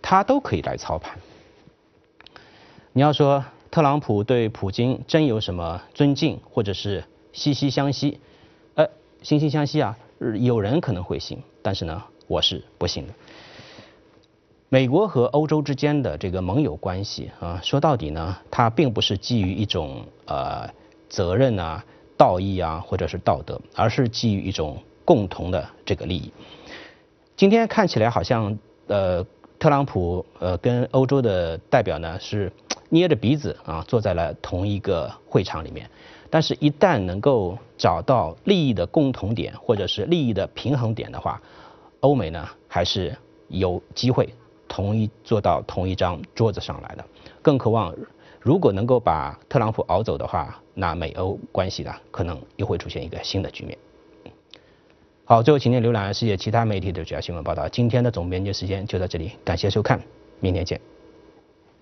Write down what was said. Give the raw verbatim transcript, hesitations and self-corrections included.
他都可以来操盘。你要说特朗普对普京真有什么尊敬或者是惺惺相惜，呃，惺惺相惜啊，有人可能会信，但是呢，我是不信的。美国和欧洲之间的这个盟友关系啊，说到底呢，它并不是基于一种呃责任啊、道义啊，或者是道德，而是基于一种共同的这个利益。今天看起来好像呃，特朗普呃跟欧洲的代表呢是捏着鼻子啊坐在了同一个会场里面，但是一旦能够找到利益的共同点或者是利益的平衡点的话，欧美呢还是有机会同一坐到同一张桌子上来的。更渴望如果能够把特朗普熬走的话，那美欧关系呢可能又会出现一个新的局面。好，最后请您浏览世界其他媒体的主要新闻报道。今天的总编辑时间就到这里，感谢收看，明天见。